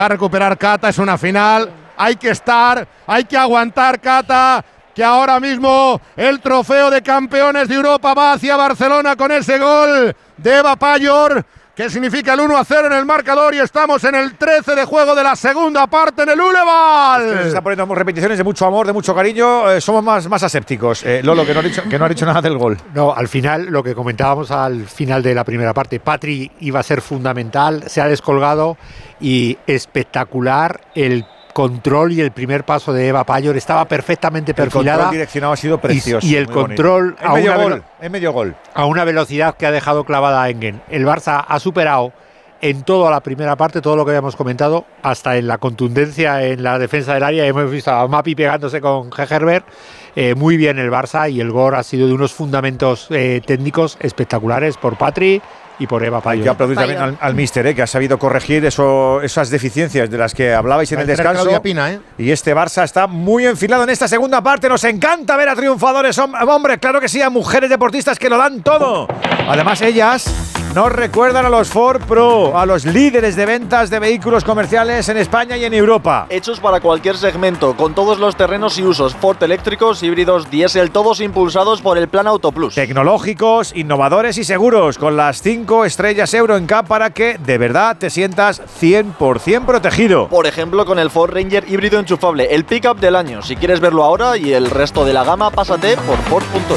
A recuperar Cata, es una final. Hay que estar, hay que aguantar Cata, que ahora mismo el trofeo de campeones de Europa va hacia Barcelona con ese gol de Eva Payor, que significa el 1-0 en el marcador, y estamos en el 13 de juego de la segunda parte en el Uleval. Es que se están poniendo repeticiones de mucho amor, de mucho cariño. Somos más asépticos. Lolo, que no ha dicho nada del gol. No, al final, lo que comentábamos al final de la primera parte, Patri iba a ser fundamental, se ha descolgado, y espectacular el control y el primer paso de Eva Payor, estaba perfectamente perfilada. El control direccionado ha sido precioso. Y el control en medio gol. A una velocidad que ha dejado clavada a Engen. El Barça ha superado en toda la primera parte todo lo que habíamos comentado, hasta en la contundencia en la defensa del área. Hemos visto a Mapi pegándose con Hegerberg. Muy bien el Barça, y el gol ha sido de unos fundamentos técnicos espectaculares por Patri y por Eva Payor. Yo aplaudo también al míster, que ha sabido corregir esas deficiencias de las que hablabais en el descanso. Pina, Y este Barça está muy enfilado en esta segunda parte. Nos encanta ver a triunfadores, hombre, claro que sí, a mujeres deportistas que lo dan todo. Además, ellas nos recuerdan a los Ford Pro, a los líderes de ventas de vehículos comerciales en España y en Europa. Hechos para cualquier segmento, con todos los terrenos y usos, Ford eléctricos, híbridos, diésel, todos impulsados por el Plan Auto Plus. Tecnológicos, innovadores y seguros, con las 5 estrellas Euro NCAP para que de verdad te sientas 100% protegido. Por ejemplo, con el Ford Ranger híbrido enchufable, el pickup del año. Si quieres verlo ahora y el resto de la gama, pásate por Ford.es.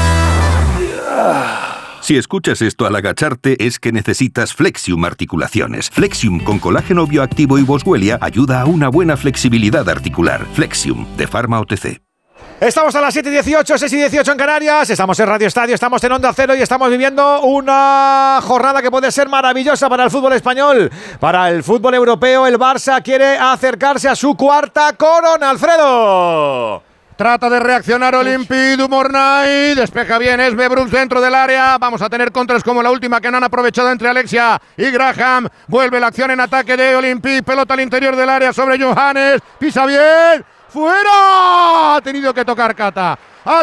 Si escuchas esto al agacharte, es que necesitas Flexium Articulaciones. Flexium con colágeno bioactivo y boswellia ayuda a una buena flexibilidad articular. Flexium, de Pharma OTC. Estamos a las 7:18, 6:18 en Canarias. Estamos en Radio Estadio, estamos en Onda Cero y estamos viviendo una jornada que puede ser maravillosa para el fútbol español, para el fútbol europeo. El Barça quiere acercarse a su cuarta corona, Alfredo. Trata de reaccionar Olympique du Mornay. Despeja bien Esme Brooks dentro del área. Vamos a tener contras como la última que no han aprovechado entre Alexia y Graham. Vuelve la acción en ataque de Olympique. Pelota al interior del área sobre Johannes. Pisa bien. ¡Fuera! Ha tenido que tocar Cata.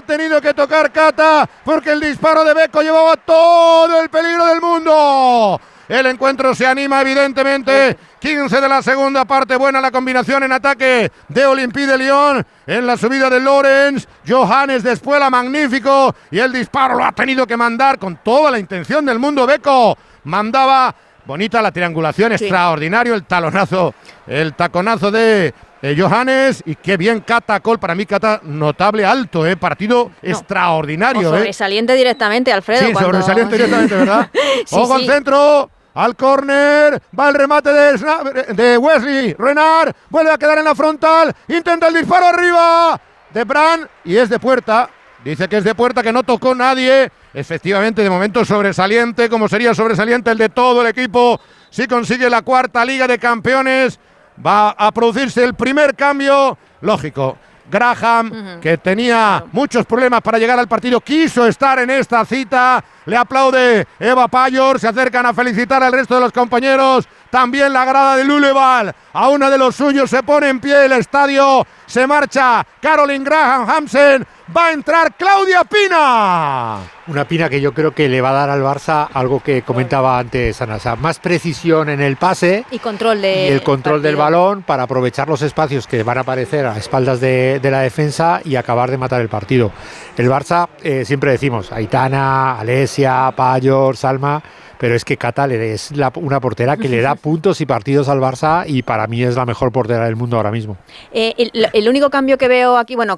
Porque el disparo de Beko llevaba todo el peligro del mundo. El encuentro se anima evidentemente. 15 de la segunda parte. Buena la combinación en ataque de Olympique de Lyon. En la subida de Lorenz. Johannes de Espuela, magnífico. Y el disparo lo ha tenido que mandar con toda la intención del mundo. Beko mandaba. Bonita la triangulación, sí. Extraordinario el taconazo de Johannes. Y qué bien Cata Col. Para mí Cata notable, alto, partido extraordinario. Sobresaliente directamente, Alfredo. Sí, sobresaliente directamente, ¿verdad? Sí, Ojo al centro. Al córner, va el remate de Wesley Renard, vuelve a quedar en la frontal, intenta el disparo arriba de Brand y es de puerta, dice que es de puerta, que no tocó nadie. Efectivamente, de momento sobresaliente, como sería sobresaliente el de todo el equipo, si consigue la cuarta Liga de Campeones. Va a producirse el primer cambio, lógico. Graham, que tenía muchos problemas para llegar al partido, quiso estar en esta cita. Le aplaude Eva Payor, se acercan a felicitar al resto de los compañeros. También la grada del Uleval, a una de los suyos, se pone en pie el estadio. Se marcha Caroline Graham Hansen, va a entrar Claudia Pina. Una Pina que yo creo que le va a dar al Barça algo que comentaba antes Ana, más precisión en el pase y control el control del balón para aprovechar los espacios que van a aparecer a espaldas de la defensa y acabar de matar el partido. El Barça, siempre decimos, Aitana, Alesia, Payor, Salma, pero es que Cata es una portera que le da puntos y partidos al Barça y para mí es la mejor portera del mundo ahora mismo. El único cambio que veo aquí, pues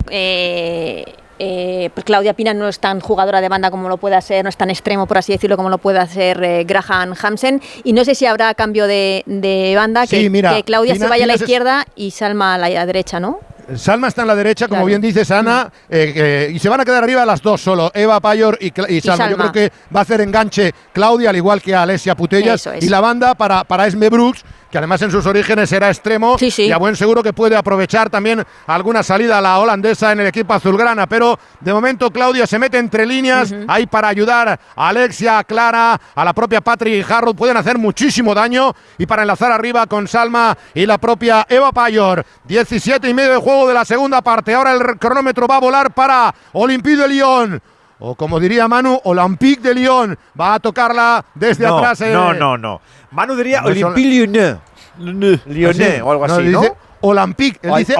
Claudia Pina no es tan jugadora de banda como lo pueda ser, no es tan extremo, por así decirlo, como lo puede hacer Graham Hansen, y no sé si habrá cambio de banda, sí, mira, que Claudia Pina, se vaya a la izquierda y Salma a la derecha, ¿no? Salma está en la derecha, como bien dices, Ana, y se van a quedar arriba las dos solo, Eva Payor y Salma. Yo creo que va a hacer enganche Claudia, al igual que Alesia Putellas, y la banda para Esme Brooks, que además en sus orígenes era extremo, y a buen seguro que puede aprovechar también alguna salida a la holandesa en el equipo azulgrana, pero de momento Claudia se mete entre líneas, ahí para ayudar a Alexia, a Clara, a la propia Patrick Harrow, pueden hacer muchísimo daño, y para enlazar arriba con Salma y la propia Eva Payor. 17:30 de juego de la segunda parte, ahora el cronómetro va a volar para Olympique de Lyon. O como diría Manu, Olympique de Lyon va a tocarla desde atrás. No. Manu diría Olympique Lyonnais. Lyonnais o algo así, ¿no? Dice Olympique, él dice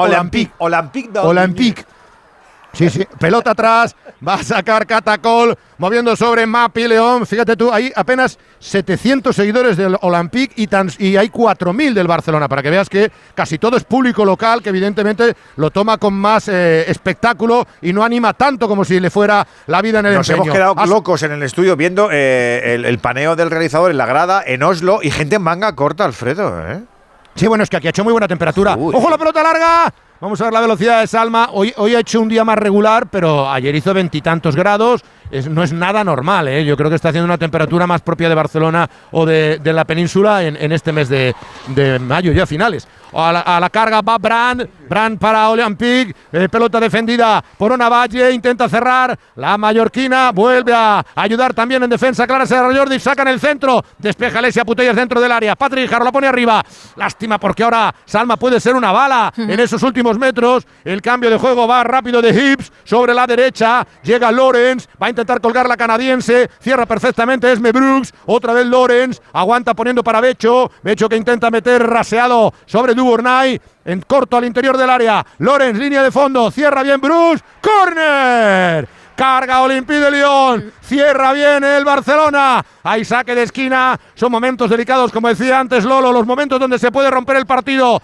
Olympique. Sí, pelota atrás, va a sacar Catacol, moviendo sobre Mapi León. Fíjate tú, hay apenas 700 seguidores del Olympique y hay 4.000 del Barcelona, para que veas que casi todo es público local, que evidentemente lo toma con más espectáculo y no anima tanto como si le fuera la vida en el empeño. Nos hemos quedado locos en el estudio viendo el paneo del realizador en la grada en Oslo y gente en manga corta, Alfredo, ¿eh? Sí, bueno, es que aquí ha hecho muy buena temperatura. Uy. ¡Ojo la pelota larga! Vamos a ver la velocidad de Salma. Hoy ha hecho un día más regular, pero ayer hizo 20 y tantos grados. No es nada normal, ¿eh? Yo creo que está haciendo una temperatura más propia de Barcelona o de la península en este mes de mayo, ya finales. A la carga va Brand para Olympique, pelota defendida por Onavalle, intenta cerrar, la mallorquina vuelve a ayudar también en defensa, Clara Serra Jordi, saca en el centro, despeja Alessia Putellas dentro del área, Patrick Guijarro la pone arriba, lástima porque ahora Salma puede ser una bala en esos últimos metros, el cambio de juego va rápido de Hips sobre la derecha, llega Lawrence, va a intentar colgar la canadiense, cierra perfectamente Esme Brooks, otra vez Lawrence, aguanta poniendo para Becho que intenta meter raseado sobre Duvernay, en corto al interior del área, Lawrence, línea de fondo, cierra bien Brooks, ¡córner! Carga Olympique de Lyon, cierra bien el Barcelona, hay saque de esquina, son momentos delicados, como decía antes Lolo, los momentos donde se puede romper el partido.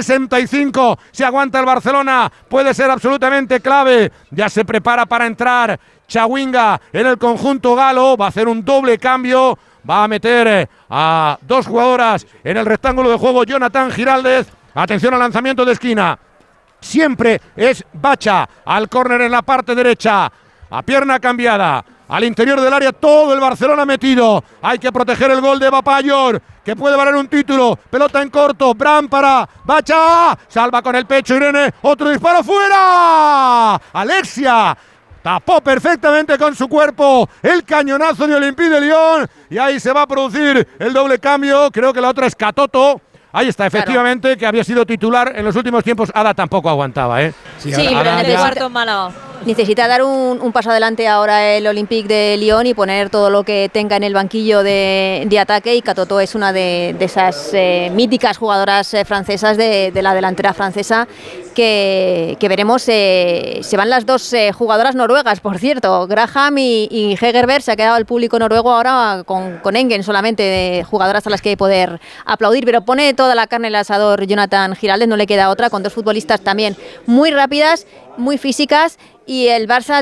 65, se aguanta el Barcelona, puede ser absolutamente clave, ya se prepara para entrar Chawinga en el conjunto galo, va a hacer un doble cambio, va a meter a dos jugadoras en el rectángulo de juego, Jonathan Giraldez, atención al lanzamiento de esquina, siempre es Bacha, al córner en la parte derecha, a pierna cambiada, al interior del área todo el Barcelona metido, hay que proteger el gol de Bapayor, que puede valer un título, pelota en corto, Bran para Bacha, salva con el pecho Irene, otro disparo fuera, Alexia, tapó perfectamente con su cuerpo el cañonazo de Olympique de Lyon y ahí se va a producir el doble cambio, creo que la otra es Catoto. Ahí está, efectivamente, claro, que había sido titular en los últimos tiempos. Ada tampoco aguantaba, ¿eh? Sí, pero en el cuarto malo. Necesita dar un paso adelante ahora el Olympique de Lyon y poner todo lo que tenga en el banquillo de ataque, y Catoto es una de esas míticas jugadoras francesas de la delantera francesa que veremos. Se van las dos jugadoras noruegas, por cierto, Graham y Hegerberg. Se ha quedado el público noruego ahora con Engen solamente, de jugadoras a las que hay que poder aplaudir, pero pone toda la carne en el asador Jonathan Giraldez, no le queda otra, con dos futbolistas también muy rápidas, muy físicas, y el Barça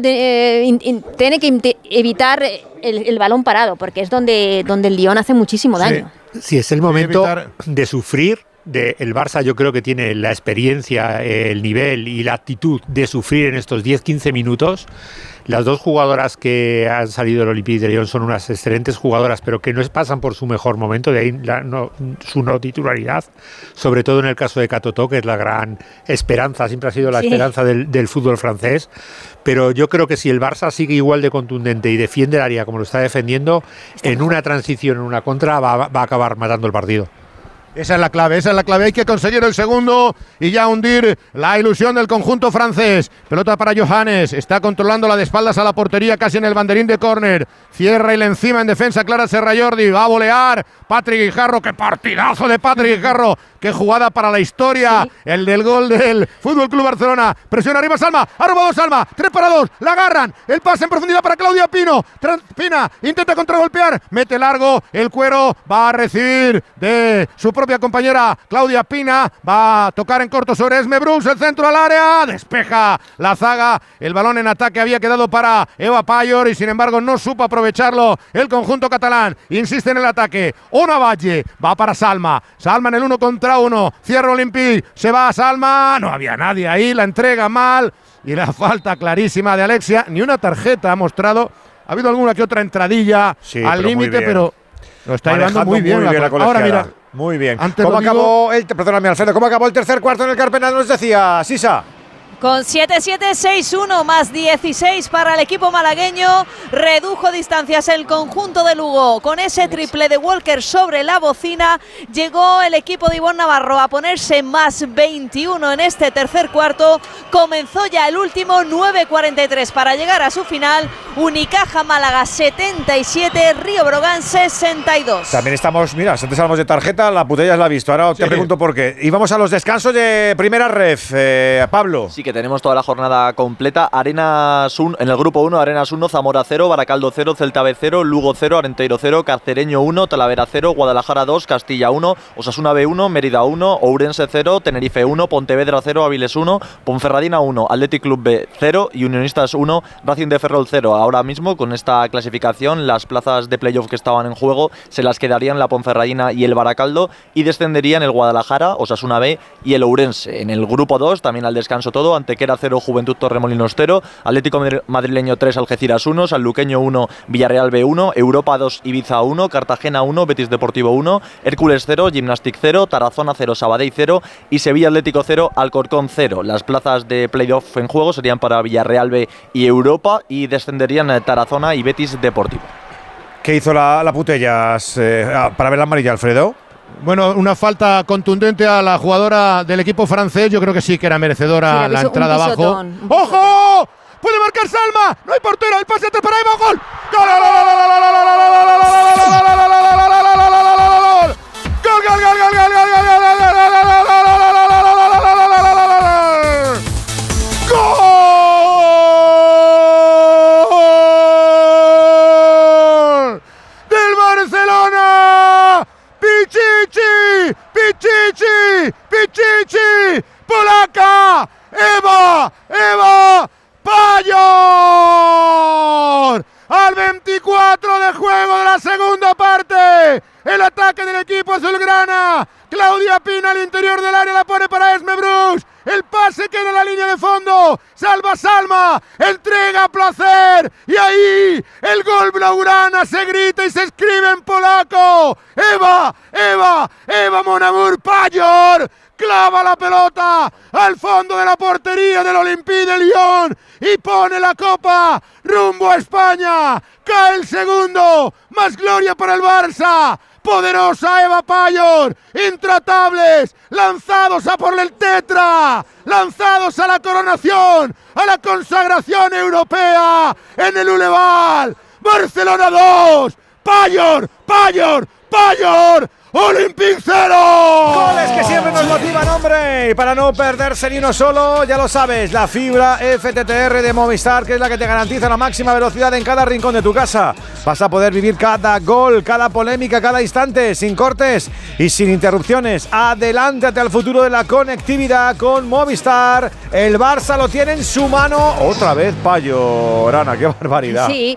tiene que evitar el balón parado, porque es donde el Lyon hace muchísimo daño. Sí, es el momento de sufrir. El Barça yo creo que tiene la experiencia, el nivel y la actitud de sufrir en estos 10-15 minutos. Las dos jugadoras que han salido del Olympique de Lyon son unas excelentes jugadoras, pero que no pasan por su mejor momento, de ahí su no titularidad, sobre todo en el caso de Catoto, que es la gran esperanza, siempre ha sido la esperanza del fútbol francés. Pero yo creo que si el Barça sigue igual de contundente y defiende el área como lo está defendiendo, en una transición, en una contra, va a acabar matando el partido. Esa es la clave, hay que conseguir el segundo y ya hundir la ilusión del conjunto francés. Pelota para Johannes, está controlando la de espaldas a la portería, casi en el banderín de córner, cierra y le encima en defensa Clara Serra Jordi, va a volear Patrick Guijarro, qué partidazo de Patrick Guijarro, qué jugada para la historia, el del gol del Fútbol Club Barcelona, presiona arriba Salma, ha robado Salma, 3 para 2, la agarran, el pase en profundidad para Claudia Pino, Pina intenta contragolpear, mete largo, el cuero va a recibir de su propia compañera Claudia Pina, va a tocar en corto sobre Esme Brooks, el centro al área, despeja la zaga, el balón en ataque había quedado para Eva Payor y sin embargo no supo aprovecharlo el conjunto catalán, insiste en el ataque, Onavalle, va para Salma en el 1 contra 1, cierra Olympique, se va a Salma, no había nadie ahí, la entrega mal y la falta clarísima de Alexia, ni una tarjeta ha mostrado, ha habido alguna que otra entradilla al límite, pero lo está llevando muy bien la ahora mira. Muy bien. ¿Cómo acabó el tercer cuarto en el Carpena? Nos decía Sisa. Con 7-7, 6-1 más 16 para el equipo malagueño. Redujo distancias el conjunto de Lugo. Con ese triple de Walker sobre la bocina, llegó el equipo de Ivonne Navarro a ponerse más 21 en este tercer cuarto. Comenzó ya el último, 9:43 para llegar a su final. Unicaja Málaga 77, Río Brogan 62. También estamos, mira, antes hablamos de tarjeta, la Putellas la ha visto. Ahora te pregunto por qué. Y vamos a los descansos de primera ref. Pablo. Sí, que tenemos toda la jornada completa. Arenas 1, en el grupo 1, Arenas 1, Zamora 0, Baracaldo 0, Celta B 0, Lugo 0, Arenteiro 0, Carcereño 1, Talavera 0, Guadalajara 2, Castilla 1, Osasuna B 1, Mérida 1, Ourense 0, Tenerife 1, Pontevedra 0, Avilés 1, Ponferradina 1, Athletic Club B 0 y Unionistas 1, Racing de Ferrol 0. Ahora mismo, con esta clasificación, las plazas de playoff que estaban en juego se las quedarían la Ponferradina y el Baracaldo, y descenderían el Guadalajara, Osasuna B y el Ourense. En el grupo 2, también al descanso todo, Antequera 0, Juventud Torremolinos 0, Atlético Madrileño 3, Algeciras 1, Sanluqueño 1, Villarreal B 1, Europa 2, Ibiza 1, Cartagena 1, Betis Deportivo 1, Hércules 0, Gimnastic 0, Tarazona 0, Sabadell 0 y Sevilla Atlético 0, Alcorcón 0. Las plazas de playoff en juego serían para Villarreal B y Europa, y descenderían Tarazona y Betis Deportivo. ¿Qué hizo la Putellas para ver la amarilla, Alfredo? Bueno, una falta contundente a la jugadora del equipo francés. Yo creo que sí que era merecedora la entrada abajo. ¡Ojo! ¡Puede marcar Salma! ¡No hay portero! ¡El pase atrás para Eva! ¡Gol! ¡Gol! ¡Del Barcelona! ¡Pichichi! ¡Pichichi! ¡Pichichi! ¡Polaca! ¡Eva! ¡Eva! ¡Payor! Al 24 de juego de la segunda parte. El ataque del equipo azulgrana. Claudia Pina al interior del área, la pone para Esme Bruce. El pase queda en la línea de fondo. Salva Salma. Entrega a Placer. Y ahí el gol blaugrana se grita y se escribe en polaco. Eva, Eva, Eva Monamur Payor. Clava la pelota al fondo de la portería del Olympique de Lyon y pone la copa rumbo a España. Cae el segundo. Más gloria para el Barça. Poderosa Eva Payor, intratables, lanzados a por el tetra, lanzados a la coronación, a la consagración europea en el Uleval. Barcelona 2, Payor, Payor, Payor, Olympique 0. Goles que siempre nos motivan, hombre. Y para no perderse ni uno solo, ya lo sabes, la fibra FTTR de Movistar, que es la que te garantiza la máxima velocidad en cada rincón de tu casa. Vas a poder vivir cada gol, cada polémica, cada instante, sin cortes y sin interrupciones. Adelántate al futuro de la conectividad con Movistar. El Barça lo tiene en su mano. Otra vez Payor, Ana, qué barbaridad. Sí,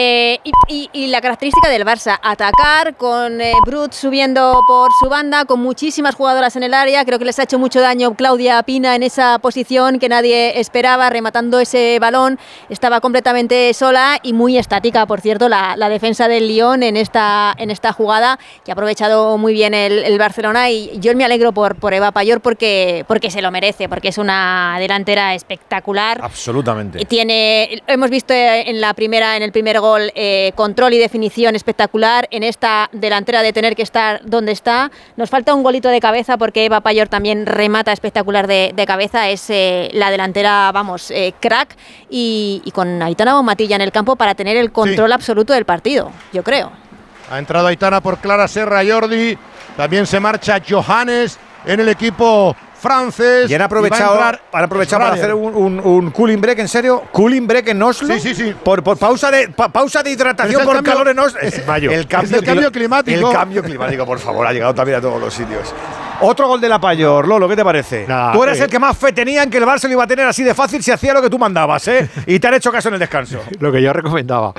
y la característica del Barça, atacar con Brut subiendo por su banda, con muchísimas jugadoras en el área. Creo que les ha hecho mucho daño Claudia Pina en esa posición que nadie esperaba, rematando ese balón. Estaba completamente sola y muy estática, por cierto, la defensa del Lyon en esta jugada, que ha aprovechado muy bien el Barcelona. Y yo me alegro por Eva Payor porque se lo merece, porque es una delantera espectacular. Absolutamente. Hemos visto en el primer gol control y definición espectacular. En esta delantera, de tener que estar donde está, nos falta un golito de cabeza, porque Eva Payor también remata espectacular de cabeza. Es la delantera, vamos, crack, y con Aitana Bonmatilla en el campo para tener el control absoluto del partido, yo creo. Ha entrado Aitana por Clara Serra Jordi. También se marcha Johannes en el equipo francés. Y han aprovechado para hacer un cooling break, ¿en serio? ¿Cooling break en Oslo? Sí. Por pausa de hidratación por calor en Oslo. El cambio climático. El cambio climático, por favor, ha llegado también a todos los sitios. Otro gol de la Payor. Lolo, ¿qué te parece? Tú eres el que más fe tenía en que el Barça lo iba a tener así de fácil si hacía lo que tú mandabas, ¿eh? Y te han hecho caso en el descanso. Lo que yo recomendaba.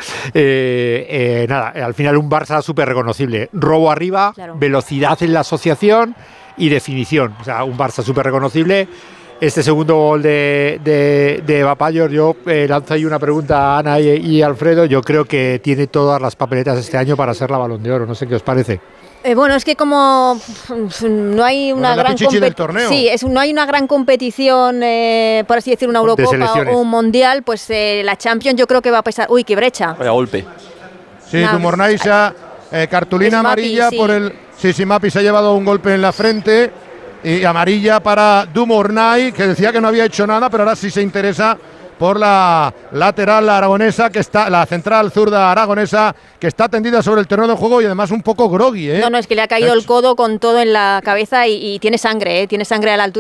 Al final un Barça súper reconocible. Robo arriba, claro. Velocidad en la asociación y definición. O sea, un Barça súper reconocible. Este segundo gol de Eva Payor, yo lanzo ahí una pregunta a Ana y Alfredo. Yo creo que tiene todas las papeletas este año para ser la Balón de Oro. No sé qué os parece. Bueno, es que como no hay una gran competición. Sí, no hay una gran competición, por así decir, una Eurocopa o un Mundial, pues la Champions yo creo que va a pesar. Uy, qué brecha. Vaya golpe. Sí, Dumornaisa, cartulina amarilla por el. Sí, Mapi se ha llevado un golpe en la frente. Y amarilla para Dumornay, que decía que no había hecho nada, pero ahora sí se interesa por la lateral aragonesa, que está, la central zurda aragonesa, que está tendida sobre el terreno de juego y además un poco groggy, ¿eh? No, es que le ha caído el codo con todo en la cabeza y tiene sangre a la altura